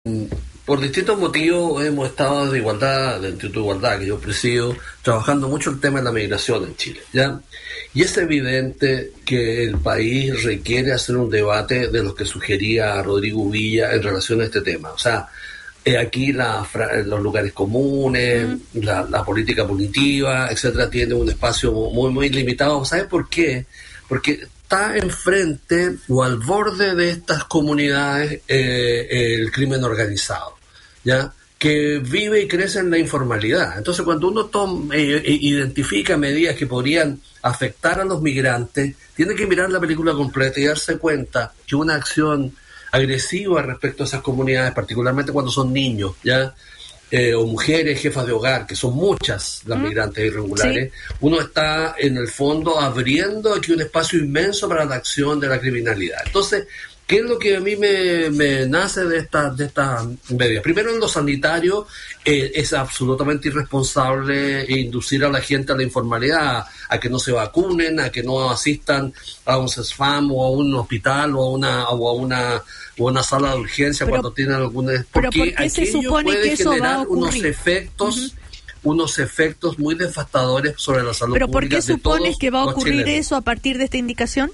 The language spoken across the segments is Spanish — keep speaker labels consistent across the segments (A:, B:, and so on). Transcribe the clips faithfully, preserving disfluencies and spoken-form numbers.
A: por distintos motivos hemos estado desde Igualdad, de Instituto de Igualdad, que yo presido, trabajando mucho el tema de la migración en Chile, ¿ya? Y es evidente que el país requiere hacer un debate de lo que sugería Rodrigo Villa en relación a este tema. O sea, eh, aquí la, los lugares comunes, mm. la, la política punitiva, etcétera, tiene un espacio muy, muy limitado. ¿Sabes por qué? Porque está enfrente o al borde de estas comunidades eh, el crimen organizado, ¿ya? Que vive y crece en la informalidad. Entonces, cuando uno toma, eh, identifica medidas que podrían afectar a los migrantes, tiene que mirar la película completa y darse cuenta que una acción agresiva respecto a esas comunidades, particularmente cuando son niños, ¿ya? Eh, o mujeres, jefas de hogar, que son muchas las migrantes irregulares, sí. Uno está en el fondo abriendo aquí un espacio inmenso para la acción de la criminalidad. Entonces, ¿qué es lo que a mí me, me nace de estas de estas medidas? Primero, en lo sanitario, eh, es absolutamente irresponsable inducir a la gente a la informalidad, a que no se vacunen, a que no asistan a un CESFAM o a un hospital o a una o a una o una sala de urgencia pero, cuando tienen alguna, porque
B: ¿por se supone
A: puede
B: que eso
A: generar
B: va a ocurrir?
A: unos efectos uh-huh. unos efectos muy devastadores sobre la salud
B: pero
A: pública.
B: ¿Por qué supones que va a ocurrir
A: chilenos.
B: Eso a partir de esta indicación?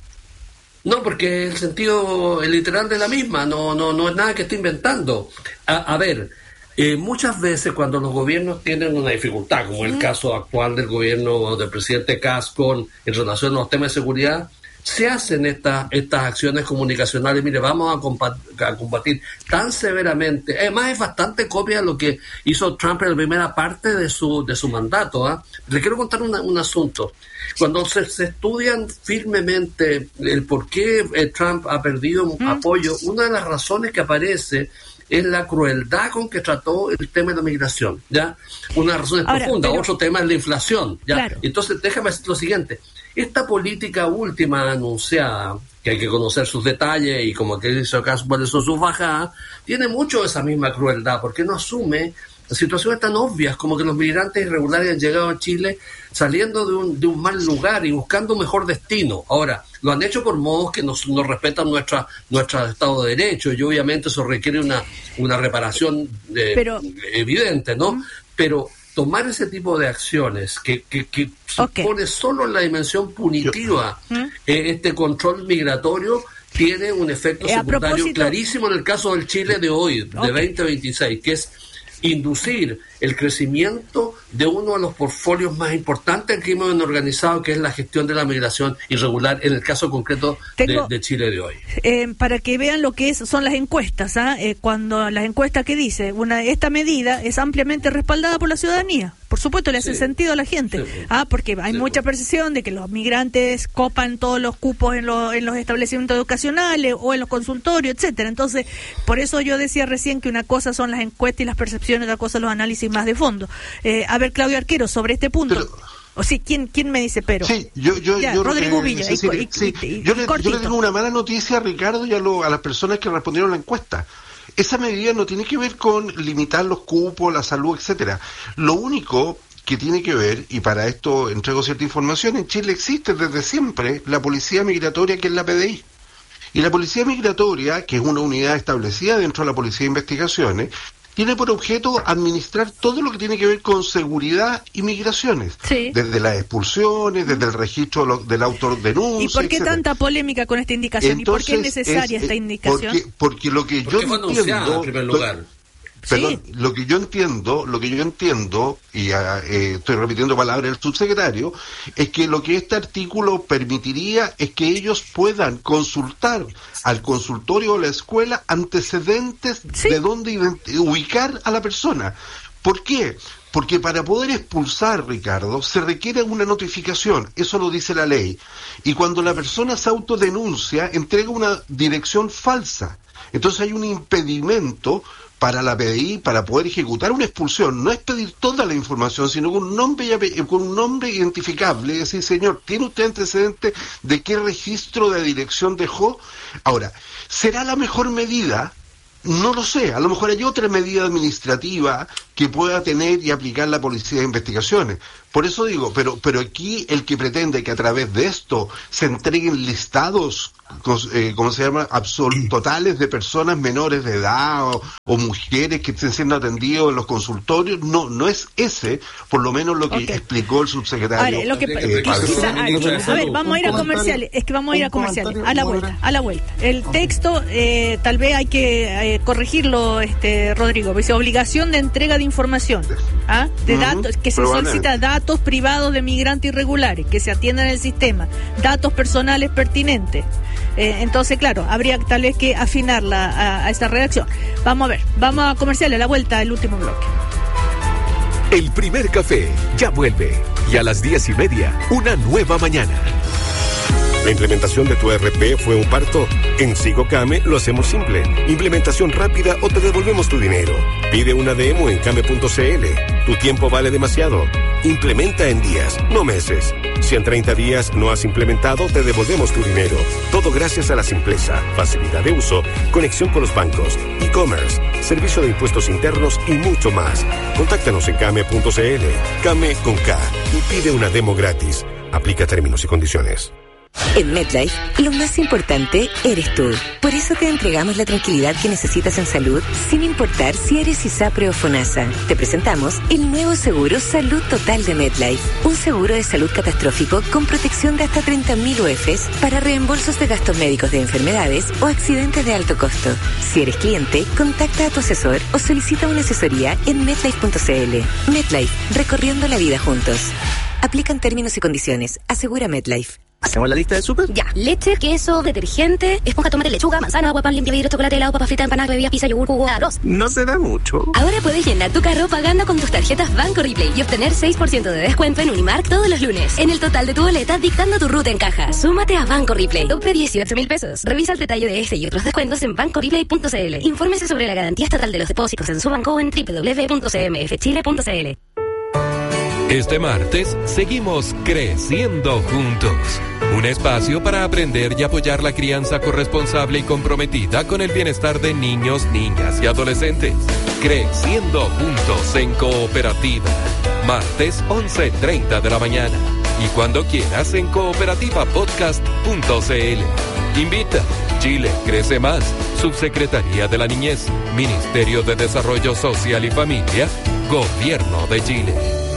A: No, porque el sentido el literal de la misma, no no no es nada que esté inventando. A, a ver, eh, muchas veces cuando los gobiernos tienen una dificultad, como el caso actual del gobierno del presidente Kast con en relación a los temas de seguridad, se hacen estas estas acciones comunicacionales. Mire, vamos a combatir, a combatir tan severamente. Además, es bastante copia de lo que hizo Trump en la primera parte de su de su mandato. ¿eh? Le quiero contar una, un asunto. Cuando se, se estudian firmemente el por qué eh, Trump ha perdido mm. apoyo, una de las razones que aparece es la crueldad con que trató el tema de la migración, ¿ya? Una razón profunda. Pero, otro tema es la inflación, ¿ya? Claro. Entonces, déjame decir lo siguiente. Esta política última anunciada, que hay que conocer sus detalles y como que dice acá, cuáles son sus bajadas, tiene mucho de esa misma crueldad, porque no asume situaciones tan obvias como que los migrantes irregulares han llegado a Chile saliendo de un, de un mal lugar y buscando un mejor destino. Ahora, lo han hecho por modos que no, no respetan nuestra nuestro Estado de Derecho y obviamente eso requiere una, una reparación eh, Pero, evidente, ¿no? ¿Mm? Pero tomar ese tipo de acciones que, que, que okay. supone solo en la dimensión punitiva ¿Mm? eh, este control migratorio tiene un efecto eh, secundario propósito... clarísimo en el caso del Chile de hoy, de okay. veinte veintiséis, que es inducir el crecimiento de uno de los portfolios más importantes del crimen organizado, que es la gestión de la migración irregular, en el caso concreto Tengo, de, de Chile de hoy.
B: Eh, para que vean lo que es, son las encuestas, ¿ah? eh, cuando las encuestas que dice, una esta medida es ampliamente respaldada por la ciudadanía. Por supuesto, le hace sí. sentido a la gente, sí. ah, porque hay sí. mucha percepción de que los migrantes copan todos los cupos en, lo, en los establecimientos educacionales o en los consultorios, etcétera. Entonces, por eso yo decía recién que una cosa son las encuestas y las percepciones, otra cosa los análisis más de fondo. Eh, a ver, Claudio Arquero, sobre este punto. Pero, o sí, ¿quién, ¿quién me dice pero?
C: Sí, yo, yo,
B: ya,
C: yo
B: Rodrigo
C: eh,
B: Villa.
C: Sí, sí,
B: y,
C: sí.
B: Y, y,
C: yo, le, yo le tengo una mala noticia a Ricardo y a, lo, a las personas que respondieron la encuesta. Esa medida no tiene que ver con limitar los cupos, la salud, etcétera. Lo único que tiene que ver, y para esto entrego cierta información, en Chile existe desde siempre la Policía Migratoria, que es la P D I. Y la Policía Migratoria, que es una unidad establecida dentro de la Policía de Investigaciones, tiene por objeto administrar todo lo que tiene que ver con seguridad y migraciones. Sí. Desde las expulsiones, desde el registro de la autodenuncia.
B: ¿Y por qué etcétera. Tanta polémica con esta indicación?
C: Entonces,
B: ¿Y por qué es necesaria
C: es,
B: esta indicación?
C: Porque, porque lo que yo entiendo...
A: En primer lugar.
C: Perdón,
B: sí.
C: lo que yo entiendo, lo que yo entiendo, y eh, estoy repitiendo palabras del subsecretario, es que lo que este artículo permitiría es que ellos puedan consultar al consultorio o la escuela antecedentes sí. de dónde ident- ubicar a la persona. ¿Por qué? Porque para poder expulsar, Ricardo, se requiere una notificación, eso lo dice la ley, y cuando la persona se autodenuncia, entrega una dirección falsa. Entonces hay un impedimento para la P D I, para poder ejecutar una expulsión. No es pedir toda la información, sino con un nombre, con un nombre identificable. Es decir, señor, ¿tiene usted antecedente de qué registro de dirección dejó? Ahora, ¿será la mejor medida? No lo sé, a lo mejor hay otra medida administrativa que pueda tener y aplicar la Policía de Investigaciones. Por eso digo, pero pero aquí el que pretende que a través de esto se entreguen listados eh, ¿cómo se llama? Absol- totales de personas menores de edad o, o mujeres que estén siendo atendidos en los consultorios. No, no es ese, por lo menos lo que okay. explicó el subsecretario.
B: Ver, lo que, eh, quizá, a, a ver, vamos a ir a comerciales, es que vamos a ir a comerciales, a la vuelta, a la vuelta. El texto, eh, tal vez hay que eh, corregirlo, este Rodrigo, dice obligación de entrega de información, ¿ah? de uh-huh. datos, que se solicita datos privados de migrantes irregulares, que se atiendan en el sistema, datos personales pertinentes. Eh, entonces, claro, habría tal vez que afinarla a, a esta redacción. Vamos a ver, vamos a comerciales, a la vuelta, el último bloque.
D: El primer café ya vuelve y a las diez y media, una nueva mañana. ¿La implementación de tu E R P fue un parto? En SigoCame lo hacemos simple. Implementación rápida o te devolvemos tu dinero. Pide una demo en came punto c l. Tu tiempo vale demasiado. Implementa en días, no meses. Si en treinta días no has implementado, te devolvemos tu dinero. Todo gracias a la simpleza, facilidad de uso, conexión con los bancos, e-commerce, servicio de impuestos internos y mucho más. Contáctanos en came punto c l. Came con K y pide una demo gratis. Aplica términos y condiciones.
E: En MetLife, lo más importante eres tú. Por eso te entregamos la tranquilidad que necesitas en salud, sin importar si eres ISAPRE o FONASA. Te presentamos el nuevo seguro Salud Total de MetLife. Un seguro de salud catastrófico con protección de hasta treinta mil U Fs para reembolsos de gastos médicos de enfermedades o accidentes de alto costo. Si eres cliente, contacta a tu asesor o solicita una asesoría en metlife punto c l. MetLife, recorriendo la vida juntos. Aplican términos y condiciones. Asegura MetLife.
F: ¿Hacemos la lista del súper?
G: Ya. Leche, queso, detergente, esponja, tomate, lechuga, manzana, agua, pan, limpia, vidrio, chocolate, helado, papa frita, empanada, bebida, pizza, yogur, jugo, arroz.
F: No se da mucho.
G: Ahora puedes llenar tu carro pagando con tus tarjetas Banco Replay y obtener seis por ciento de descuento en Unimark todos los lunes. En el total de tu boleta, dictando tu ruta en caja. Súmate a Banco Replay. Tope dieciocho mil pesos. Revisa el detalle de este y otros descuentos en banco replay punto c l. Infórmese sobre la garantía estatal de los depósitos en su banco o en doble u doble u doble u punto c m f chile punto c l.
H: Este martes seguimos creciendo juntos. Un espacio para aprender y apoyar la crianza corresponsable y comprometida con el bienestar de niños, niñas y adolescentes. Creciendo juntos en Cooperativa. Martes once treinta de la mañana. Y cuando quieras en cooperativa podcast punto c l. Invita. Chile crece más. Subsecretaría de la Niñez. Ministerio de Desarrollo Social y Familia. Gobierno de Chile.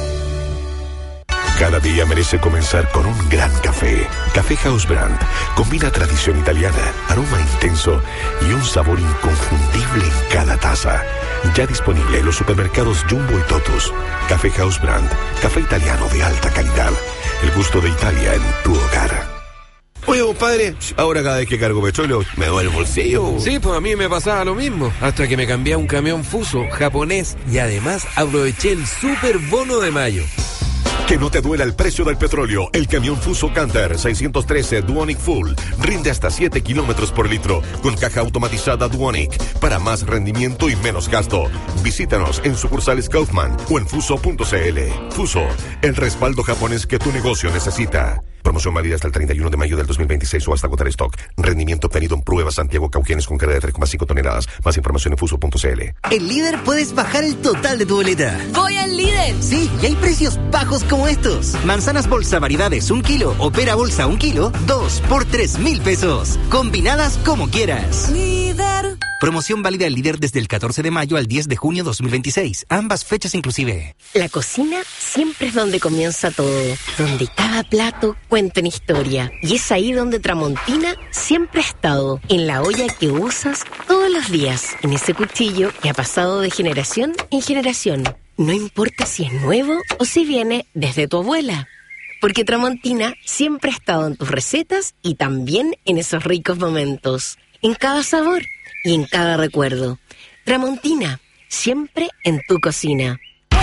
D: Cada día merece comenzar con un gran café. Café House Brand combina tradición italiana, aroma intenso y un sabor inconfundible en cada taza. Ya disponible en los supermercados Jumbo y Totus. Café House Brand, café italiano de alta calidad. El gusto de Italia en tu hogar.
I: Oye, compadre, ahora cada vez que cargo petróleo me duele el bolsillo.
J: Sí, pues a mí me pasaba lo mismo, hasta que me cambié a un camión Fuso japonés y además aproveché el super bono de mayo.
D: Que no te duela el precio del petróleo. El camión Fuso Canter seiscientos trece Duonic Full rinde hasta siete kilómetros por litro con caja automatizada Duonic para más rendimiento y menos gasto. Visítanos en sucursales Kaufman o en fuso punto c l. Fuso, el respaldo japonés que tu negocio necesita. Promoción válida hasta el treinta y uno de mayo del dos mil veintiséis o hasta agotar stock. Rendimiento obtenido en prueba Santiago Cauquenes con carga de tres coma cinco toneladas. Más información en fuso punto c l.
K: En Líder puedes bajar el total de tu boleta.
G: ¡Voy al Líder!
K: Sí, y hay precios bajos como estos. Manzanas bolsa variedades un kilo o pera bolsa un kilo, dos por tres mil pesos. Combinadas como quieras.
G: Líder.
K: Promoción válida al Líder desde el catorce de mayo al diez de junio dos mil veintiséis. Ambas fechas inclusive.
E: La cocina siempre es donde comienza todo. Donde cada plato cuenta una historia. Y es ahí donde Tramontina siempre ha estado. En la olla que usas todos los días. En ese cuchillo que ha pasado de generación en generación. No importa si es nuevo o si viene desde tu abuela. Porque Tramontina siempre ha estado en tus recetas y también en esos ricos momentos. En cada sabor y en cada recuerdo. Tramontina, siempre en tu cocina.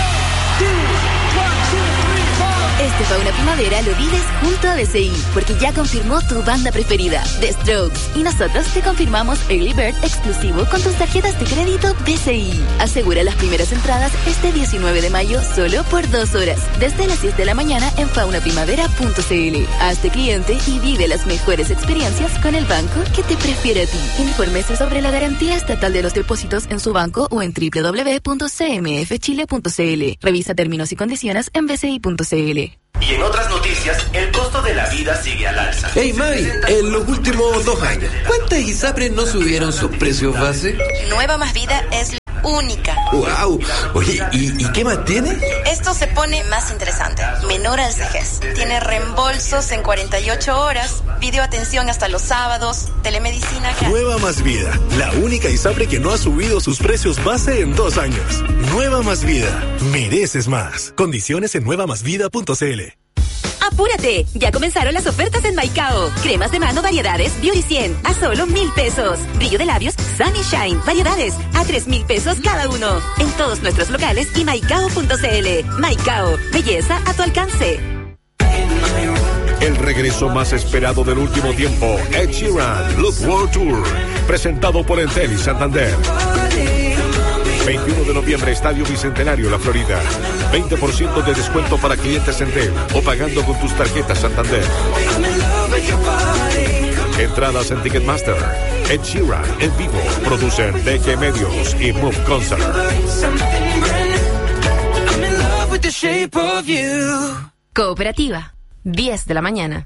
G: Este Fauna Primavera lo vives junto a B C I, porque ya confirmó tu banda preferida, The Strokes. Y nosotros te confirmamos Early Bird exclusivo con tus tarjetas de crédito B C I. Asegura las primeras entradas este diecinueve de mayo solo por dos horas, desde las diez de la mañana en fauna primavera punto c l. Hazte cliente y vive las mejores experiencias con el banco que te prefiere a ti. Infórmese sobre la garantía estatal de los depósitos en su banco o en doble u doble u doble u punto c m f chile punto c l. Revisa términos y condiciones en b c i punto c l.
L: Y en otras noticias, el costo de la vida sigue al alza.
J: Hey May, en los últimos dos años, ¿cuántas ISAPRES no subieron sus precios base?
M: Nueva Más Vida es única.
J: ¡Wow! Oye, ¿y, ¿y qué más tiene?
M: Esto se pone más interesante. Menor al cejez. Tiene reembolsos en cuarenta y ocho horas, videoatención hasta los sábados, telemedicina...
N: Nueva Más Vida, la única ISAPRE que no ha subido sus precios base en dos años. Nueva Más Vida, mereces más. Condiciones en nueva más vida punto c l.
O: ¡Apúrate! Ya comenzaron las ofertas en Maicao. Cremas de mano variedades Beauty cien a solo mil pesos. Brillo de labios Sunny Shine variedades a tres mil pesos cada uno. En todos nuestros locales y maicao punto c l. Maicao, belleza a tu alcance.
D: El regreso más esperado del último tiempo, Ed Sheeran, Look World Tour, presentado por Entel y Santander. veintiuno de noviembre, Estadio Bicentenario, La Florida. veinte por ciento de descuento para clientes Entel o pagando con tus tarjetas Santander. Entradas en Ticketmaster. Ed Sheeran en vivo. Producen D G Medios y Move Concert.
O: Cooperativa, diez de la mañana.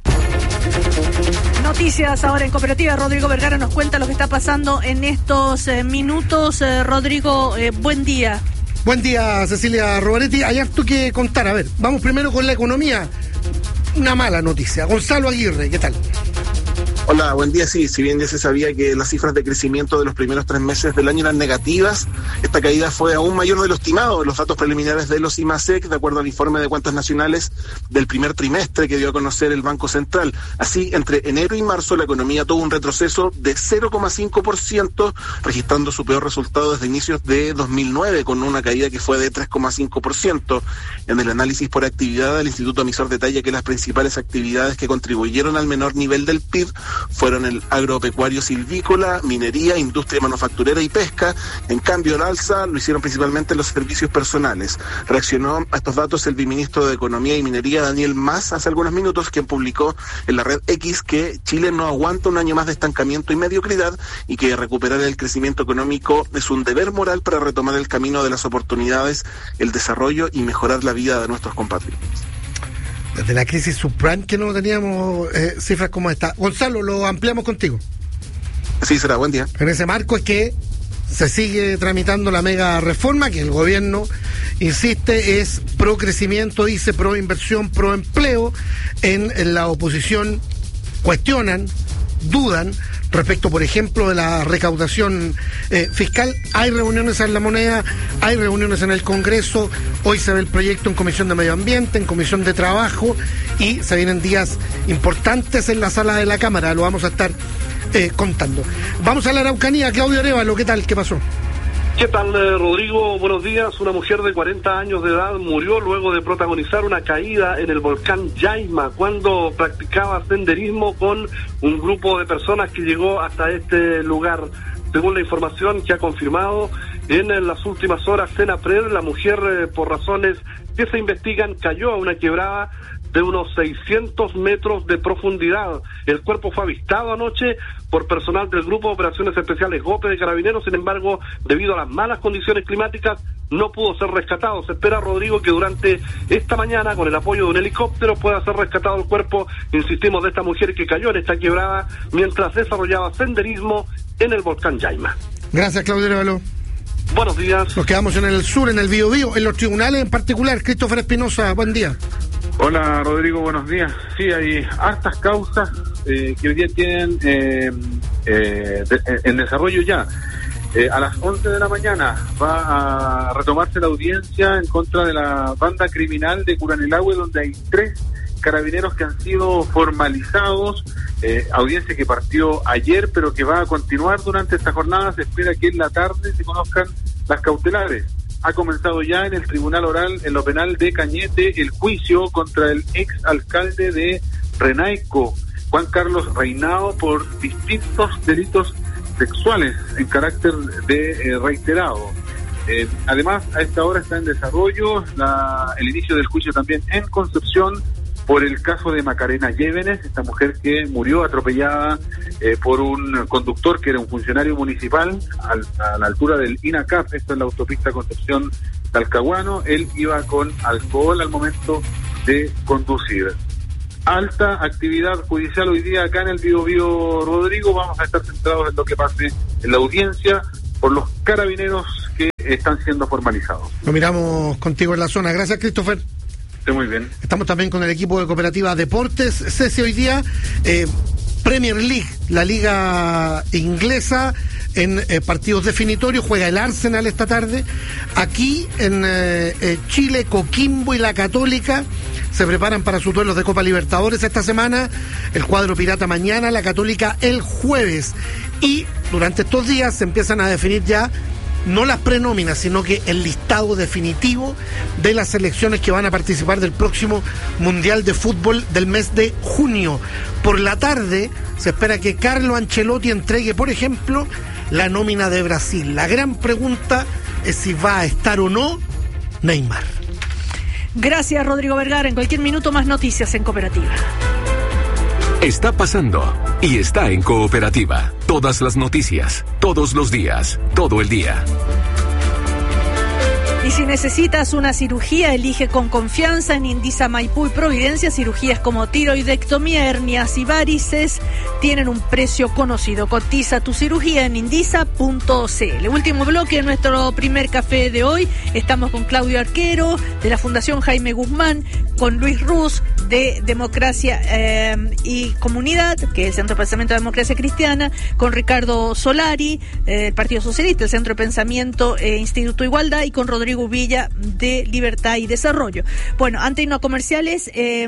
B: Noticias ahora en Cooperativa. Rodrigo Vergara nos cuenta lo que está pasando en estos eh, minutos. Eh, Rodrigo, eh, buen día.
P: Buen día, Cecilia Rovaretti. Hay harto que contar. A ver, vamos primero con la economía. Una mala noticia. Gonzalo Aguirre, ¿qué tal?
Q: Hola, buen día. Sí, si bien ya se sabía que las cifras de crecimiento de los primeros tres meses del año eran negativas, esta caída fue aún mayor de lo estimado. Los datos preliminares de los IMASEC, de acuerdo al informe de cuentas nacionales del primer trimestre que dio a conocer el Banco Central. Así, entre enero y marzo, la economía tuvo un retroceso de cero coma cinco por ciento, registrando su peor resultado desde inicios de dos mil nueve, con una caída que fue de tres coma cinco por ciento. En el análisis por actividad, el Instituto Emisor detalla que las principales actividades que contribuyeron al menor nivel del P I B fueron el agropecuario silvícola, minería, industria manufacturera y pesca. En cambio, el alza lo hicieron principalmente los servicios personales. Reaccionó a estos datos el viceministro de Economía y Minería, Daniel Mas, hace algunos minutos, quien publicó en la red X que Chile no aguanta un año más de estancamiento y mediocridad y que recuperar el crecimiento económico es un deber moral para retomar el camino de las oportunidades, el desarrollo y mejorar la vida de nuestros compatriotas.
P: Desde la crisis subprime que no teníamos eh, cifras como esta. Gonzalo, lo ampliamos contigo.
Q: Sí, será, buen día.
P: En ese marco es que se sigue tramitando la mega reforma que el gobierno insiste es pro crecimiento, dice pro inversión, pro empleo. En, en la oposición cuestionan, dudan respecto, por ejemplo, de la recaudación eh, fiscal. Hay reuniones en la moneda, hay reuniones en el Congreso, hoy se ve el proyecto en Comisión de Medio Ambiente, en Comisión de Trabajo, y se vienen días importantes en la sala de la Cámara, lo vamos a estar eh, contando. Vamos a la Araucanía. Claudio Arévalo, ¿qué tal? ¿Qué pasó?
R: ¿Qué tal, eh, Rodrigo? Buenos días. Una mujer de cuarenta años de edad murió luego de protagonizar una caída en el volcán Yaima cuando practicaba senderismo con un grupo de personas que llegó hasta este lugar. Según la información que ha confirmado en las últimas horas Senapred, la mujer, eh, por razones que se investigan, cayó a una quebrada de unos seiscientos metros de profundidad. El cuerpo fue avistado anoche por personal del Grupo de Operaciones Especiales GOPE de Carabineros. Sin embargo, debido a las malas condiciones climáticas, no pudo ser rescatado. Se espera, Rodrigo, que durante esta mañana, con el apoyo de un helicóptero, pueda ser rescatado el cuerpo, insistimos, de esta mujer que cayó en esta quebrada mientras desarrollaba senderismo en el volcán Yaima.
P: Gracias, Claudio Arévalo.
R: Buenos días.
P: Nos quedamos en el sur, en el Biobío, en los tribunales en particular. Christopher Espinosa, buen día.
S: Hola, Rodrigo, buenos días. Sí, hay hartas causas eh, que hoy día tienen eh, eh, de, en desarrollo ya. Eh, a las once de la mañana va a retomarse la audiencia en contra de la banda criminal de Curanilahue, donde hay tres carabineros que han sido formalizados. Eh, audiencia que partió ayer, pero que va a continuar durante esta jornada. Se espera que en la tarde se conozcan las cautelares. Ha comenzado ya en el Tribunal Oral, en lo penal de Cañete, el juicio contra el ex alcalde de Renaico, Juan Carlos Reinao, por distintos delitos sexuales en carácter de eh, reiterado. Eh, además, a esta hora está en desarrollo la, el inicio del juicio también en Concepción por el caso de Macarena Llévenes, esta mujer que murió atropellada eh, por un conductor que era un funcionario municipal al, a la altura del INACAP, esto es la autopista Concepción Talcahuano. Él iba con alcohol al momento de conducir. Alta actividad judicial hoy día acá en el Biobío, Rodrigo. Vamos a estar centrados en lo que pase en la audiencia por los carabineros que están siendo formalizados.
P: Lo miramos contigo en la zona. Gracias, Christopher.
S: Esté muy bien.
P: Estamos también con el equipo de Cooperativa Deportes. Ceci, hoy día, eh, Premier League, la liga inglesa, en eh, partidos definitorios, juega el Arsenal esta tarde. Aquí en eh, eh, Chile, Coquimbo y la Católica se preparan para sus duelos de Copa Libertadores esta semana. El cuadro pirata mañana, la Católica el jueves. Y durante estos días se empiezan a definir ya no las prenóminas, sino que el listado definitivo de las selecciones que van a participar del próximo Mundial de Fútbol del mes de junio. Por la tarde se espera que Carlo Ancelotti entregue, por ejemplo, la nómina de Brasil. La gran pregunta es si va a estar o no Neymar.
B: Gracias, Rodrigo Vergara. En cualquier minuto más noticias en Cooperativa.
D: Está pasando y está en Cooperativa. Todas las noticias, todos los días, todo el día.
B: Y si necesitas una cirugía, elige con confianza en Indisa Maipú y Providencia. Cirugías como tiroidectomía, hernias y varices tienen un precio conocido. Cotiza tu cirugía en indisa punto c l. Último bloque de nuestro primer café de hoy. Estamos con Claudio Arquero, de la Fundación Jaime Guzmán, con Luis Ruz, de Democracia eh, y Comunidad, que es el Centro de Pensamiento de Democracia Cristiana, con Ricardo Solari, eh, del Partido Socialista, el Centro de Pensamiento e eh, Instituto Igualdad, y con Rodrigo Villa, de Libertad y Desarrollo. Bueno, antes de irnos a comerciales, eh,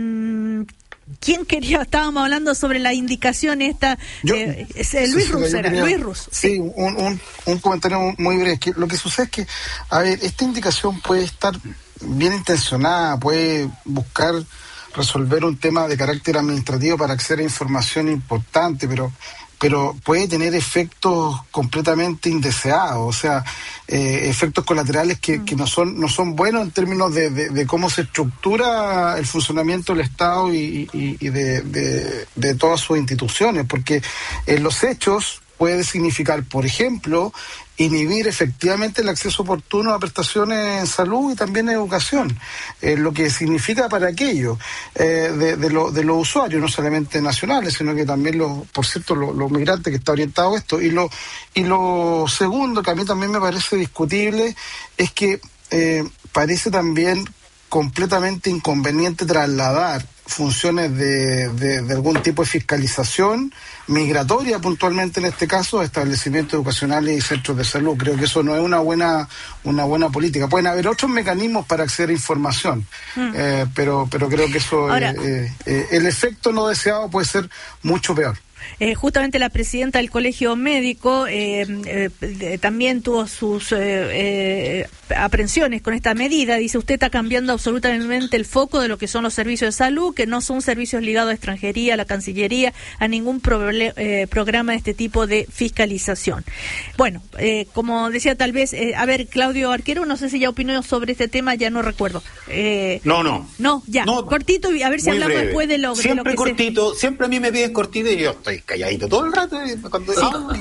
B: ¿quién quería? Estábamos hablando sobre la indicación esta.
T: Yo,
B: eh, es, eh, Luis
T: sí,
B: Ruz,
T: sí,
B: era,
T: quería,
B: Luis Ruz.
T: Sí, sí. Un, un, un comentario muy breve. Que lo que sucede es que, a ver, esta indicación puede estar bien intencionada, puede buscar resolver un tema de carácter administrativo para acceder a información importante, pero pero puede tener efectos completamente indeseados, o sea, eh, efectos colaterales que, que no son no son buenos en términos de, de, de cómo se estructura el funcionamiento del Estado y, y, y de, de, de todas sus instituciones, porque en los hechos puede significar, por ejemplo, inhibir efectivamente el acceso oportuno a prestaciones en salud y también en educación, eh, lo que significa para aquello eh, de, de, lo, de los usuarios, no solamente nacionales, sino que también, los, por cierto, los, los migrantes, que está orientado a esto. Y lo, y lo segundo, que a mí también me parece discutible, es que eh, parece también completamente inconveniente trasladar funciones de, de, de algún tipo de fiscalización migratoria, puntualmente en este caso, a establecimientos educacionales y centros de salud. Creo que eso no es una buena una buena política. Pueden haber otros mecanismos para acceder a información, mm. eh, pero pero creo que eso Ahora, eh, eh, el efecto no deseado puede ser mucho peor.
B: Eh, justamente la presidenta del Colegio Médico eh, eh, también tuvo sus eh, eh, aprensiones con esta medida. Dice, usted está cambiando absolutamente el foco de lo que son los servicios de salud, que no son servicios ligados a extranjería, a la Cancillería, a ningún proble- eh, programa de este tipo de fiscalización. Bueno, eh, como decía, tal vez, eh, a ver, Claudio Arquero, no sé si ya opinó sobre este tema, ya no recuerdo. Eh,
U: no, no.
B: No, ya, no, cortito, y a ver si hablamos breve. Después de lo,
U: siempre
B: de lo que
U: cortito,
B: se...
U: siempre a mí me piden cortito y yo estoy calladito todo el rato cuando
B: sí. oh,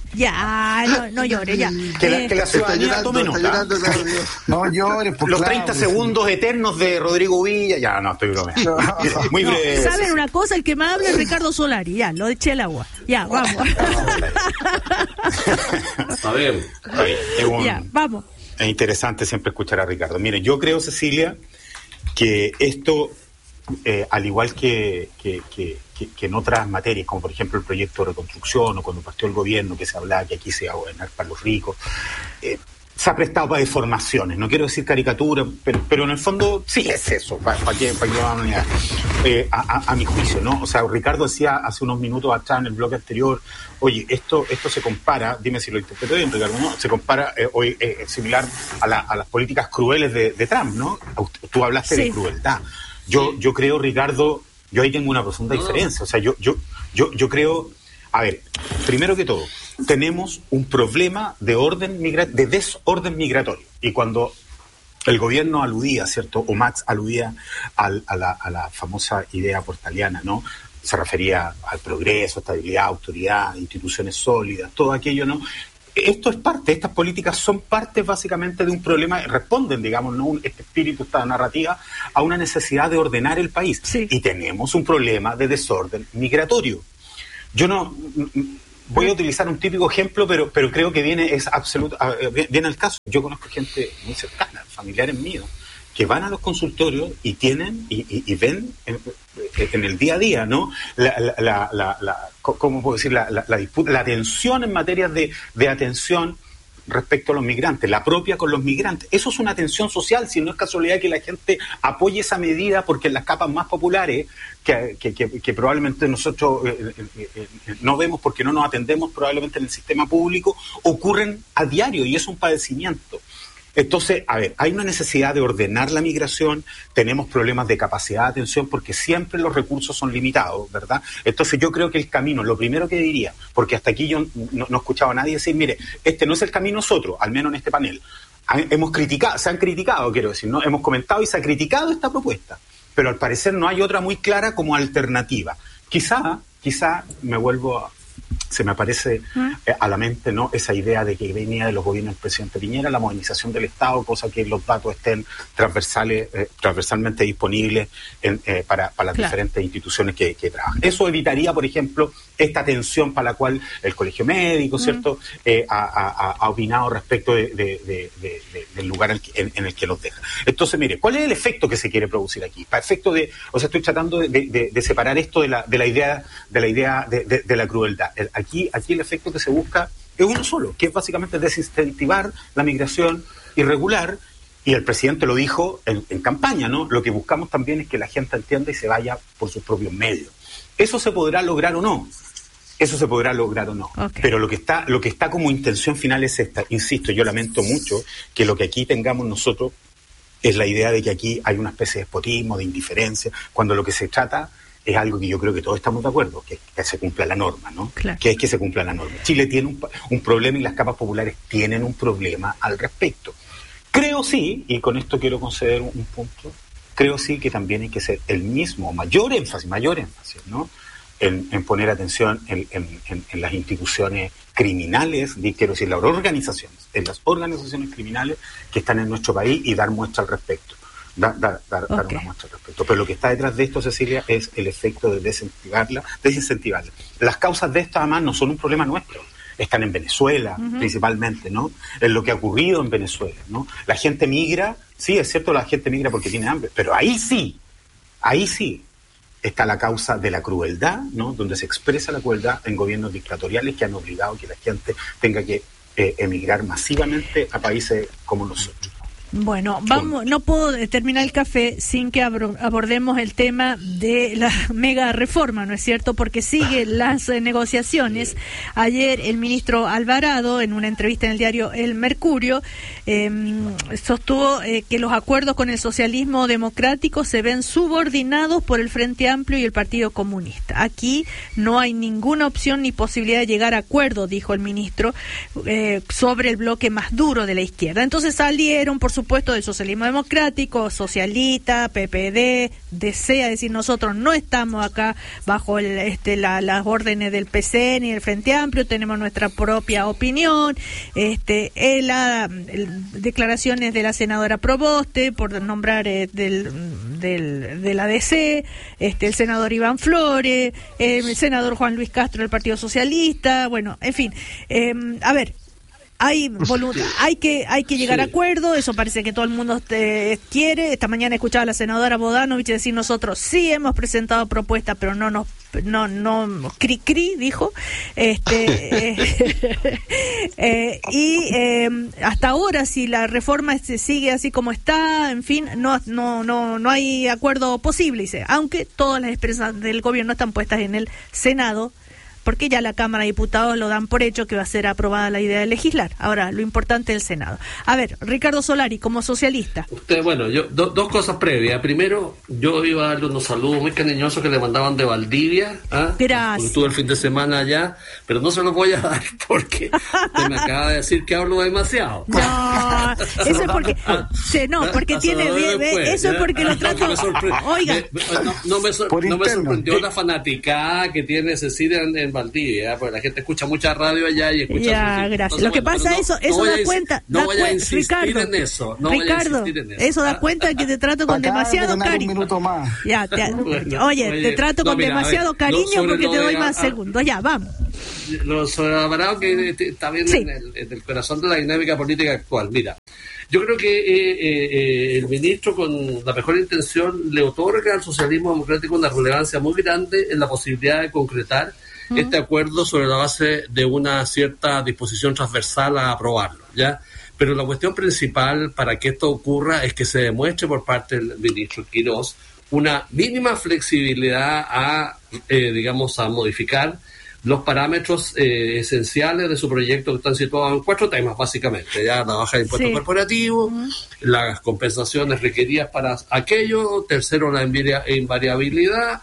B: ya no, no llores ya
U: que la, que la ciudadanía tome nota.
T: No llores,
U: los treinta claro, segundos sí. eternos de Rodrigo Villa, ya no estoy bromeando. Muy
B: no,
U: breve.
B: ¿Saben una cosa? El que me habla es Ricardo Solari, ya, lo eché al agua. Ya, vamos.
U: A ver, es un,
B: ya, vamos.
U: Es interesante siempre escuchar a Ricardo. Miren, yo creo, Cecilia, que esto, eh, al igual que, que, que Que, que en otras materias, como por ejemplo el proyecto de reconstrucción o cuando partió el gobierno, que se hablaba que aquí se iba a gobernar para los ricos, eh, se ha prestado para deformaciones. No quiero decir caricatura, pero, pero en el fondo sí es eso, para, para que, para que vamos a, negar, eh, a, a, a mi juicio, ¿no? O sea, Ricardo decía hace unos minutos atrás en el bloque anterior, oye, esto esto se compara, dime si lo interpreto bien, Ricardo, ¿no? Se compara eh, hoy eh, similar a, la, a las políticas crueles de, de Trump, ¿no? Tú hablaste sí. de crueldad. Yo, yo creo, Ricardo, yo ahí tengo una profunda diferencia. O sea, yo, yo, yo, yo creo, a ver, primero que todo, tenemos un problema de orden migra- de desorden migratorio. Y cuando el gobierno aludía, ¿cierto? O Max aludía al, a, la, a la famosa idea portaliana, ¿no? Se refería al progreso, estabilidad, autoridad, instituciones sólidas, todo aquello, ¿no? esto es parte, estas políticas son parte básicamente de un problema, responden, digamos, ¿no? este espíritu, esta narrativa, a una necesidad de ordenar el país.
B: Sí.
U: Y tenemos un problema de desorden migratorio. Yo no voy a utilizar un típico ejemplo, pero pero creo que viene es absoluto viene al caso. Yo conozco gente muy cercana, familiares míos, que van a los consultorios y tienen y, y, y ven en, en el día a día, ¿no? La, la, la, la, la ¿cómo puedo decir? La, la, la disputa, la tensión en materia de, de atención respecto a los migrantes, la propia con los migrantes. Eso es una tensión social, si no es casualidad que la gente apoye esa medida, porque en las capas más populares, que, que, que, que probablemente nosotros eh, eh, eh, no vemos porque no nos atendemos probablemente en el sistema público, ocurren a diario y es un padecimiento. Entonces, a ver, hay una necesidad de ordenar la migración, tenemos problemas de capacidad de atención porque siempre los recursos son limitados, ¿verdad? Entonces yo creo que el camino, lo primero que diría, porque hasta aquí yo no, no escuchaba a nadie decir, mire, este no es el camino nosotros, al menos en este panel. Hemos criticado, se han criticado, quiero decir, ¿no? Hemos comentado y se ha criticado esta propuesta, pero al parecer no hay otra muy clara como alternativa. Quizá, quizá me vuelvo a... se me aparece eh, a la mente, ¿no?, esa idea de que venía de los gobiernos del presidente Piñera, la modernización del Estado, cosa que los datos estén transversales, eh, transversalmente disponibles en, eh, para, para las claro. diferentes instituciones que, que trabajan. Eso evitaría, por ejemplo, esta tensión para la cual el Colegio Médico, ¿cierto?, mm. eh, ha, ha, ha opinado respecto de, de, de, de, de, del lugar en, en, en el que los deja. Entonces, mire, ¿cuál es el efecto que se quiere producir aquí? Para efecto de, o sea, estoy tratando de, de, de separar esto de la, de la idea, de la idea de, de, de la crueldad. El, Aquí, aquí el efecto que se busca es uno solo, que es básicamente desincentivar la migración irregular, y el presidente lo dijo en, en campaña, ¿no? Lo que buscamos también es que la gente entienda y se vaya por sus propios medios. ¿Eso se podrá lograr o no? Eso se podrá lograr o no. Okay. Pero lo que está, lo que está como intención final es esta. Insisto, yo lamento mucho que lo que aquí tengamos nosotros es la idea de que aquí hay una especie de despotismo, de indiferencia, cuando lo que se trata es algo que yo creo que todos estamos de acuerdo, que, que se cumpla la norma, ¿no? Claro. Que es que se cumpla la norma. Chile tiene un, un problema y las capas populares tienen un problema al respecto. Creo sí, y con esto quiero conceder un, un punto, creo sí que también hay que hacer el mismo, mayor énfasis, mayor énfasis, ¿no?, en, en poner atención en, en, en, en las instituciones criminales, quiero decir, las organizaciones, en las organizaciones criminales que están en nuestro país y dar muestra al respecto. Dar, dar, dar, okay. dar una muestra al respecto. Pero lo que está detrás de esto, Cecilia, es el efecto de desincentivarla, desincentivarla. Las causas de esto, además, no son un problema nuestro. Están en Venezuela, uh-huh. principalmente, ¿no? En lo que ha ocurrido en Venezuela, ¿no? La gente migra, sí, es cierto, la gente migra porque tiene hambre, pero ahí sí, ahí sí está la causa de la crueldad, ¿no? Donde se expresa la crueldad en gobiernos dictatoriales que han obligado a que la gente tenga que eh, emigrar masivamente a países como nosotros.
B: Bueno, vamos, no puedo terminar el café sin que abordemos el tema de la mega reforma, ¿no es cierto? Porque siguen las eh, negociaciones. Ayer el ministro Alvarado, en una entrevista en el diario El Mercurio, eh, sostuvo eh, que los acuerdos con el socialismo democrático se ven subordinados por el Frente Amplio y el Partido Comunista. Aquí no hay ninguna opción ni posibilidad de llegar a acuerdo, dijo el ministro, eh, sobre el bloque más duro de la izquierda. Entonces salieron, por supuesto, del socialismo democrático, socialista, P P D, D C, a decir, nosotros no estamos acá bajo el, este, la, las órdenes del P C ni del Frente Amplio, tenemos nuestra propia opinión. Este, el, la, el, declaraciones de la senadora Proboste, por nombrar eh, del, del, de la D C, este, el senador Iván Flores, eh, el senador Juan Luis Castro del Partido Socialista, bueno, en fin, eh, a ver, hay voluntad, hay que hay que llegar sí. a acuerdo, eso parece que todo el mundo te, quiere. Esta mañana escuchaba a la senadora Bodanovich decir, nosotros sí hemos presentado propuestas, pero no nos no no cri cri dijo este eh, eh, y eh, hasta ahora, si la reforma se sigue así como está, en fin, no no no no hay acuerdo posible, dice, aunque todas las expresiones del gobierno están puestas en el Senado, porque ya la Cámara de Diputados lo dan por hecho que va a ser aprobada la idea de legislar. Ahora, lo importante es el Senado. A ver, Ricardo Solari, como socialista.
A: Usted, bueno, yo do, dos cosas previas. Primero, yo iba a darle unos saludos muy cariñosos que le mandaban de Valdivia. ¿ah?
B: Gracias.
A: Porque estuve el fin de semana allá, pero no se los voy a dar porque usted me acaba de decir que hablo demasiado.
B: No, eso es porque... Sí, no, porque tiene... Después, eso es porque lo trato...
A: No,
B: Oiga.
A: Me, no, no, me, sor, no me sorprendió la fanaticada que tiene Cecilia en, en Valdivia, porque la gente escucha mucha radio allá y escucha...
B: Ya,
A: su...
B: gracias.
A: Entonces,
B: Lo que
A: bueno,
B: pasa,
A: no,
B: eso, eso
A: no
B: da
A: a
B: cuenta...
A: No
B: da
A: voy a
B: cuen-
A: insistir
B: Ricardo,
A: en eso. No
B: Ricardo,
A: voy a insistir en eso.
B: eso da cuenta de que te trato con demasiado cariño.
T: Un minuto más.
B: Ya, te,
A: Bueno,
B: oye,
A: oye,
B: te trato
A: no,
B: con
A: mira,
B: demasiado
A: a ver,
B: cariño
A: lo- sobre
B: porque
A: lo
B: te
A: de
B: doy
A: la-
B: más
A: ah,
B: segundos. Ya, vamos.
A: Lo sobrevalorado que te- está bien
B: Sí.
A: en, el, en el corazón de la dinámica política actual. Mira, yo creo que eh, eh, eh, el ministro, con la mejor intención, le otorga al socialismo democrático una relevancia muy grande en la posibilidad de concretar uh-huh. este acuerdo sobre la base de una cierta disposición transversal a aprobarlo, ¿ya? Pero la cuestión principal para que esto ocurra es que se demuestre por parte del ministro Quirós una mínima flexibilidad a, eh, digamos, a modificar los parámetros eh, esenciales de su proyecto, que están situados en cuatro temas, básicamente. Ya la baja de impuestos
B: Sí.
A: corporativos, uh-huh. las compensaciones requeridas para aquello, tercero, la invari- invariabilidad,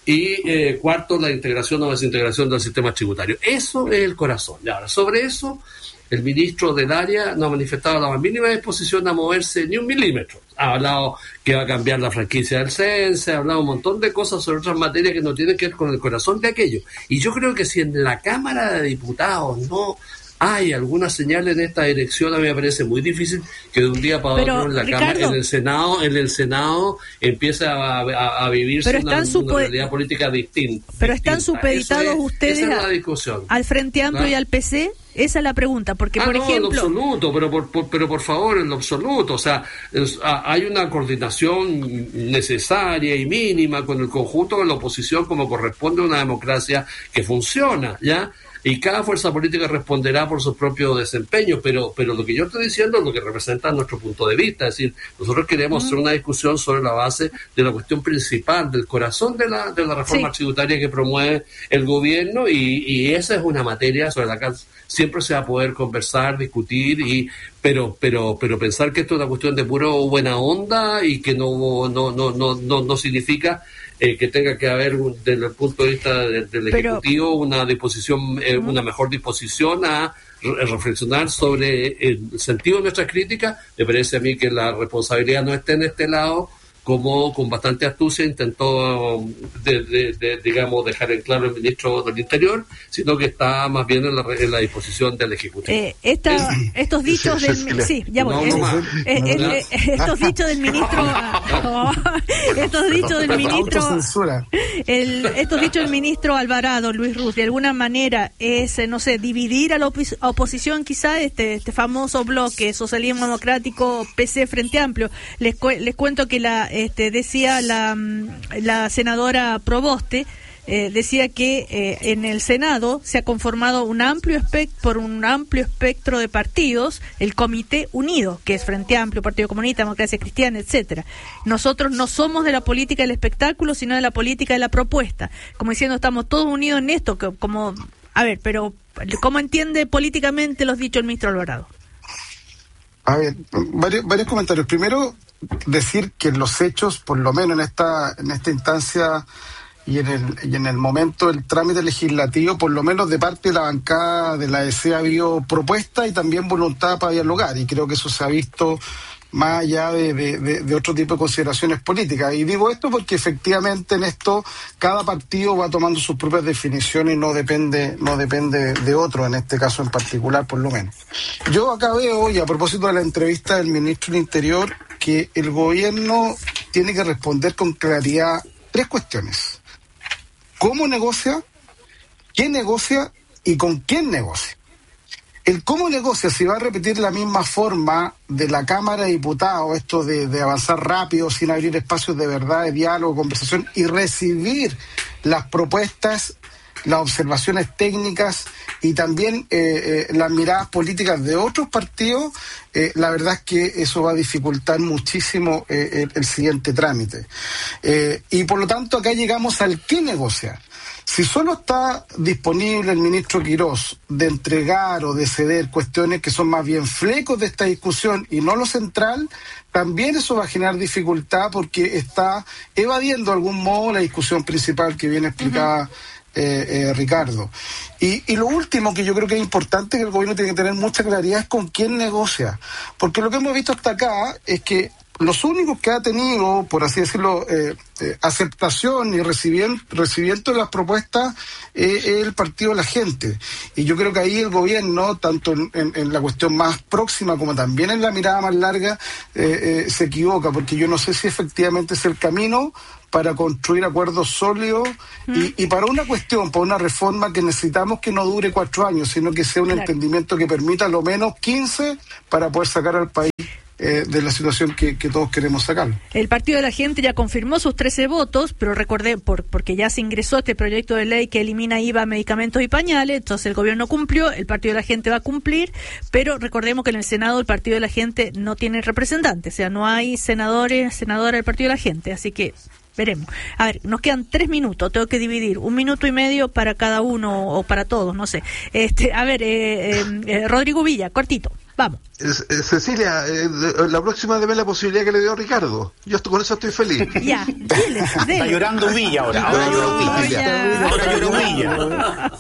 A: y eh, cuarto, la integración o desintegración del sistema tributario. Eso es el corazón. Y ahora, sobre eso, el ministro del área no ha manifestado la más mínima disposición a moverse ni un milímetro. Ha hablado que va a cambiar la franquicia del CENSE, ha hablado un montón de cosas sobre otras materias que no tienen que ver con el corazón de aquello. Y yo creo que si en la Cámara de Diputados no hay alguna señal en esta dirección, a mí me parece muy difícil que de un día para
B: Pero,
A: otro en la
B: Ricardo,
A: Cámara, en el Senado, en el Senado empiece a, a, a vivirse
B: Pero
A: una,
B: están
A: una
B: supo-
A: realidad política distinta.
B: Pero están
A: distinta.
B: supeditados
A: Eso es-
B: ustedes
A: esa es
B: a-
A: la discusión.
B: al Frente Amplio
A: ¿no?
B: y al P C. Esa es la pregunta, porque
A: Ah,
B: por
A: no,
B: ejemplo...
A: en lo absoluto, pero por, por- pero por favor, en lo absoluto. O sea, es- a- hay una coordinación necesaria y mínima con el conjunto de la oposición como corresponde a una democracia que funciona, ¿ya? Y cada fuerza política responderá por su propio desempeño, pero pero lo que yo estoy diciendo es lo que representa nuestro punto de vista. Es decir, nosotros queremos hacer una discusión sobre la base de la cuestión principal, del corazón de la de la reforma
B: Sí.
A: tributaria que promueve el gobierno, y, y esa es una materia sobre la que siempre se va a poder conversar, discutir, y pero pero pero pensar que esto es una cuestión de puro buena onda y que no no no no no, no significa eh, que tenga que haber un- desde el punto de vista de- del
B: Pero-
A: Ejecutivo una disposición eh, una mejor disposición a re- reflexionar sobre el sentido de nuestras críticas. Me parece a mí que la responsabilidad no está en este lado, como con bastante astucia intentó, de, de- de, digamos, dejar en claro el ministro del Interior, sino que está más bien en la, re- en la disposición del Ejecutivo.
B: Eh, esta,
A: Es-
B: estos dichos del mi- sí, ya voy.
A: No,
B: Es-
A: no más.
B: eh, eh,
A: No.
B: eh, estos dichos del ministro oh, estos dichos del ministro
T: Autocensura.
B: el, estos dichos del ministro Alvarado, Luis Ruz, de alguna manera es, eh, no sé, dividir a la opos- oposición, quizá este este famoso bloque socialismo democrático P C Frente Amplio. Les cu- les cuento que la este decía la mm, la senadora Proboste, eh, decía que eh, en el Senado se ha conformado un amplio espect- por un amplio espectro de partidos, el Comité Unido, que es Frente Amplio, Partido Comunista, Democracia Cristiana, etcétera. Nosotros no somos de la política del espectáculo, sino de la política de la propuesta. Como diciendo, estamos todos unidos en esto, que, como, a ver, pero ¿cómo entiende políticamente los dichos el ministro Alvarado?
T: A ver, varios, varios comentarios. Primero, decir que los hechos, por lo menos en esta, en esta instancia y en el, y en el momento del trámite legislativo, por lo menos de parte de la bancada de la D C ha habido propuesta y también voluntad para dialogar, y creo que eso se ha visto más allá de, de, de, de otro tipo de consideraciones políticas. Y digo esto porque efectivamente en esto cada partido va tomando sus propias definiciones y no depende, no depende de otro, en este caso en particular, por lo menos. Yo acá veo, y a propósito de la entrevista del ministro del Interior, que el gobierno tiene que responder con claridad tres cuestiones: ¿cómo negocia? ¿Qué negocia? ¿Y con quién negocia? El cómo negocia, si va a repetir la misma forma de la Cámara de Diputados, esto de, de avanzar rápido sin abrir espacios de verdad, de diálogo, conversación, y recibir las propuestas, las observaciones técnicas y también eh, eh, las miradas políticas de otros partidos, eh, la verdad es que eso va a dificultar muchísimo eh, el, el siguiente trámite. Eh, y por lo tanto acá llegamos al qué negociar. Si solo está disponible el ministro Quirós de entregar o de ceder cuestiones que son más bien flecos de esta discusión y no lo central, también eso va a generar dificultad porque está evadiendo de algún modo la discusión principal que viene explicada uh-huh. eh, eh, Ricardo. Y, y lo último que yo creo que es importante que el gobierno tiene que tener mucha claridad es con quién negocia. Porque lo que hemos visto hasta acá es que los únicos que ha tenido, por así decirlo, eh, eh, aceptación y recibimiento, recibimiento de las propuestas eh, es el partido de la gente. Y yo creo que ahí el gobierno, tanto en, en, en la cuestión más próxima como también en la mirada más larga, eh, eh, se equivoca, porque yo no sé si efectivamente es el camino para construir acuerdos sólidos mm. y, y para una cuestión, para una reforma que necesitamos que no dure cuatro años, sino que sea un claro. entendimiento que permita lo menos quince para poder sacar al país Eh, de la situación que, que todos queremos sacar.
B: El Partido de la Gente ya confirmó sus trece votos, pero recordé, por, porque ya se ingresó este proyecto de ley que elimina I V A, medicamentos y pañales, entonces el gobierno cumplió, el Partido de la Gente va a cumplir, pero recordemos que en el Senado el Partido de la Gente no tiene representantes, o sea, no hay senadores, senadoras del Partido de la Gente, así que veremos. A ver, nos quedan tres minutos, tengo que dividir un minuto y medio para cada uno o para todos, no sé. Este, a ver, eh, eh, eh, Rodrigo Villa, cortito. Vamos.
C: Cecilia, eh, la próxima debe la posibilidad que le dio a Ricardo. Yo estoy, con eso estoy feliz.
B: Ya, dile, dile.
U: Está llorando Villa ahora. Ahora
C: no,
U: lloró Villa. Ahora lloró
C: Villa.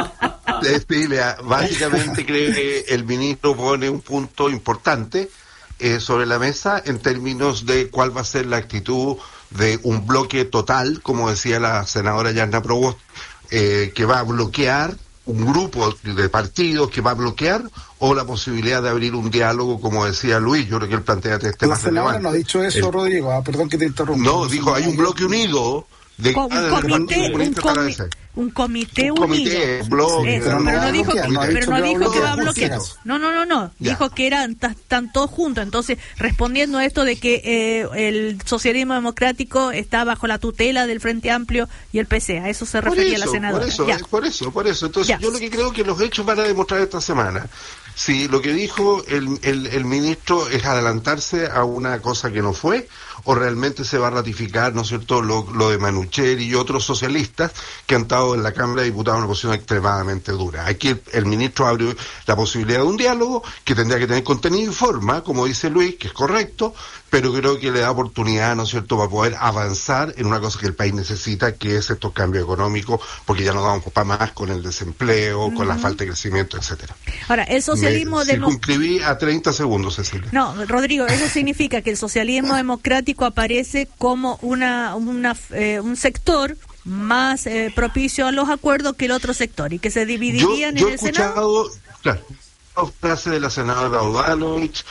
C: Cecilia, básicamente creo que el ministro pone un punto importante eh, sobre la mesa en términos de cuál va a ser la actitud de un bloque total, como decía la senadora Yarna Provost, eh, que va a bloquear un grupo de partidos que va a bloquear, o la posibilidad de abrir un diálogo, como decía Luis. Yo creo que él plantea este
T: más relevante. La senadora no ha dicho eso, el... Rodrigo, ah, perdón que te interrumpa.
C: No, dijo, hay un bloque unido de
B: un comité, un, comi un comité un unido. Comité, blog, Eso, pero, pero no dijo que, no pero no dijo que va a bloquear. No, no, no, no. Ya. Dijo que eran están todos juntos. Entonces, respondiendo a esto de que eh, el socialismo democrático está bajo la tutela del Frente Amplio y el P C, a eso se refería
C: eso,
B: la senadora.
C: Por eso, ya. por eso, por eso. Entonces, ya. yo lo que creo que los hechos van a demostrar esta semana. Si lo que dijo el, el, el ministro es adelantarse a una cosa que no fue, o realmente se va a ratificar, ¿no es cierto?, lo, lo de Manucher y otros socialistas que han estado en la Cámara de Diputados en una posición extremadamente dura. Aquí el, el ministro abre la posibilidad de un diálogo que tendría que tener contenido y forma, como dice Luis, que es correcto, pero creo que le da oportunidad, ¿no es cierto?, para poder avanzar en una cosa que el país necesita, que es estos cambios económicos, porque ya no damos para más con el desempleo, uh-huh. con la falta de crecimiento, etcétera.
B: Ahora, el socialismo...
C: Me circunscribí a treinta segundos, Cecilia.
B: No, Rodrigo, eso significa que el socialismo democrático aparece como una, una eh, un sector más eh, propicio a los acuerdos que el otro sector, y que se dividirían
C: yo, yo
B: en el
C: escuchado,
B: Senado.
C: Claro. Frase de la senadora Bogdanovich,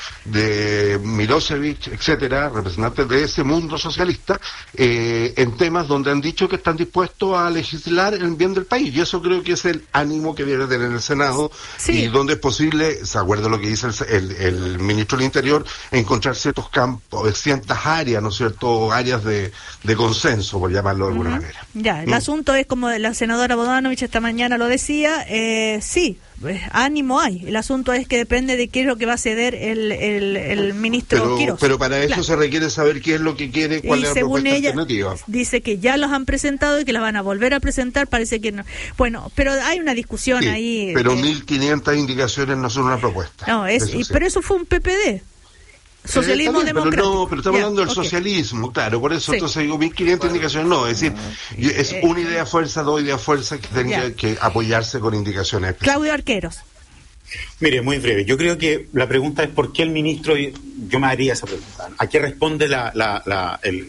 C: de Milosevic, etcétera, representantes de ese mundo socialista, eh, en temas donde han dicho que están dispuestos a legislar en bien del país, y eso creo que es el ánimo que debe tener el Senado, sí. y donde es posible, se acuerda lo que dice el, el, el ministro del Interior, encontrar ciertos campos, ciertas áreas, ¿no es cierto?, áreas de, de consenso, por llamarlo de alguna uh-huh. manera.
B: Ya, el
C: ¿Mm?
B: asunto es, como la senadora Bogdanovich esta mañana lo decía, eh, sí, ánimo hay. El asunto es que depende de qué es lo que va a ceder el, el, el ministro
C: pero,
B: Quirós.
C: Pero para eso
B: claro.
C: se requiere saber qué es lo que quiere, cuál y es la propuesta ella, alternativa.
B: Dice que ya los han presentado y que las van a volver a presentar, parece que no. Bueno, pero hay una discusión
C: sí,
B: ahí.
C: Pero
B: eh,
C: mil quinientas indicaciones no son una propuesta.
B: No, es,
C: eso
B: y,
C: sí.
B: pero eso fue un P P D. Socialismo
C: bien,
B: democrático.
C: Pero no, pero estamos
B: ya,
C: hablando del
B: okay.
C: socialismo, claro, por eso
B: sí.
C: entonces digo mil quinientas indicaciones, no, es decir, es una idea fuerza, dos ideas fuerza que tenga ya. que apoyarse con indicaciones específicas.
B: Claudio Arqueros.
U: Mire, muy breve. Yo creo que la pregunta es por qué el ministro, yo me haría esa pregunta, ¿a qué responde la, la, la, el,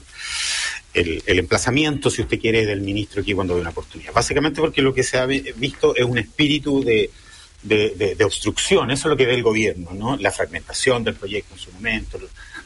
U: el, el emplazamiento, si usted quiere, del ministro aquí cuando ve una oportunidad? Básicamente porque lo que se ha visto es un espíritu de, de, de, de obstrucción, eso es lo que ve el gobierno, ¿no? La fragmentación del proyecto en su momento,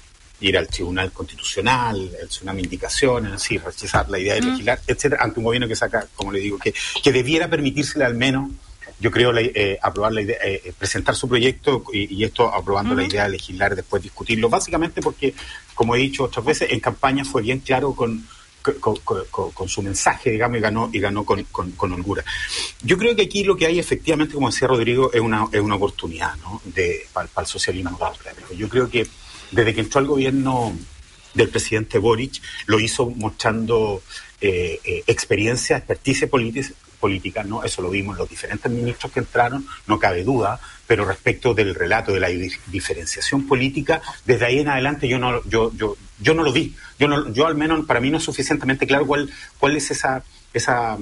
U: ir al Tribunal Constitucional, hacer una indicación, así, rechazar la idea de legislar, mm. etcétera, ante un gobierno que saca, como le digo, que, que debiera permitírsele al menos, yo creo, la, eh, aprobar la idea, eh, presentar su proyecto y, y esto aprobando uh-huh. la idea de legislar, después discutirlo, básicamente porque, como he dicho otras veces, en campaña fue bien claro con, con, con, con, con su mensaje, digamos, y ganó y ganó con, con, con holgura. Yo creo que aquí lo que hay efectivamente, como decía Rodrigo, es una, es una oportunidad, ¿no?, de, para, para el socialismo democrático. Yo creo que desde que entró al gobierno del presidente Boric, lo hizo mostrando eh, eh, experiencia, expertise política, política, ¿no? Eso lo vimos en los diferentes ministros que entraron, no cabe duda, pero respecto del relato de la diferenciación política, desde ahí en adelante yo no yo yo yo no lo vi. Yo no yo al menos para mí no es suficientemente claro cuál cuál es esa esa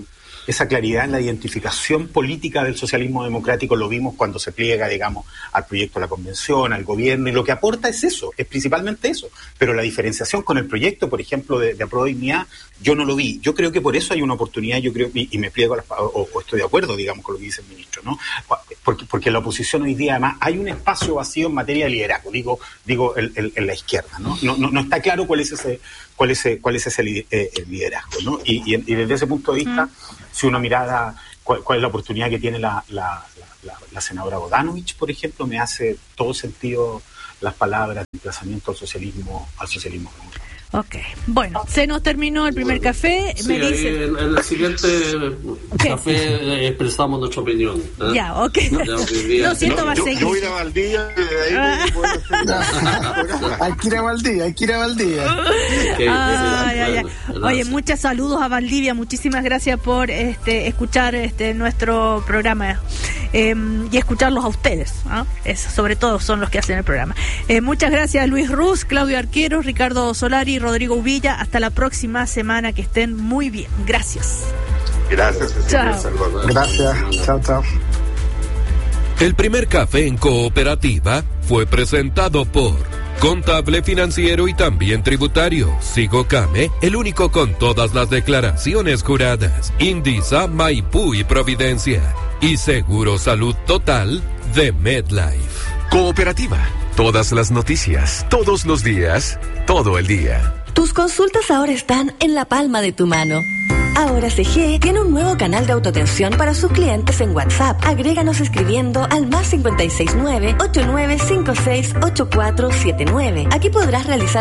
U: esa claridad en la identificación política del socialismo democrático. Lo vimos cuando se pliega, digamos, al proyecto de la convención, al gobierno, y lo que aporta es eso, es principalmente eso. Pero la diferenciación con el proyecto, por ejemplo, de, de Aprueba Dignidad, yo no lo vi. Yo creo que por eso hay una oportunidad, yo creo, y, y me pliego a las, o, o estoy de acuerdo, digamos, con lo que dice el ministro, ¿no? Porque, porque en la oposición hoy día, además, hay un espacio vacío en materia de liderazgo, digo, digo el, el, en la izquierda, ¿no? No, no, no está claro cuál es ese, cuál es, cuál es ese eh, el liderazgo, ¿no? Y, y, y desde ese punto de vista, mm. si uno mirara cuál, cuál es la oportunidad que tiene la, la, la, la, la senadora Bodanovich, por ejemplo, me hace todo sentido las palabras de emplazamiento al socialismo, al socialismo.
B: Ok, bueno, se nos terminó el primer café.
A: Sí,
B: me dice...
A: en, en el siguiente ¿Qué? café expresamos nuestra opinión. ¿eh?
B: Ya, ok.
A: Ya,
B: no, siento
C: no,
B: va a
C: yo,
B: seguir.
C: yo voy a ir a Valdivia, de ahí puedo hacer...
T: Hay que ir a Valdivia, hay que ir a Valdivia.
B: Okay, ay, ay, ay. Oye, muchos saludos a Valdivia, muchísimas gracias por este escuchar este nuestro programa eh, y escucharlos a ustedes, ¿eh? Es, sobre todo son los que hacen el programa. Eh, muchas gracias Luis Ruz, Claudio Arquero, Ricardo Solari, Rodrigo Uvilla. Hasta la próxima semana, que estén muy bien. Gracias.
C: Gracias.
B: Chao.
T: Gracias. Chao, chao.
H: El primer café en cooperativa fue presentado por Contable, Financiero y también Tributario. Sigocame, el único con todas las declaraciones juradas. Indisa, Maipú y Providencia. Y Seguro Salud Total de MedLife.
D: Cooperativa. Todas las noticias, todos los días, todo el día.
O: Tus consultas ahora están en la palma de tu mano. Ahora C G tiene un nuevo canal de autoatención para sus clientes en WhatsApp. Agréganos escribiendo al más cinco seis nueve, ocho nueve cinco seis, ocho cuatro siete nueve. Aquí podrás realizar